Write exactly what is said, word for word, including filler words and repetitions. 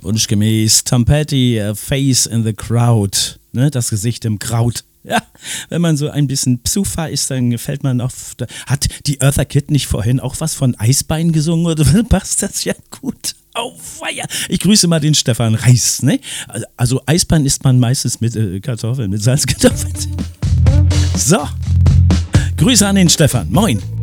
Wunschgemäß Tom Petty, uh, Face in the Crowd, ne, das Gesicht im Kraut. Ja, wenn man so ein bisschen Psufa ist, dann gefällt man auf. Hat die Eartha Kitt nicht vorhin auch was von Eisbein gesungen oder passt das ja gut? Oh, feier. Ich grüße mal den Stefan Reis, ne? Also Eisbein isst man meistens mit äh, Kartoffeln, mit Salzkartoffeln. So, Grüße an den Stefan. Moin.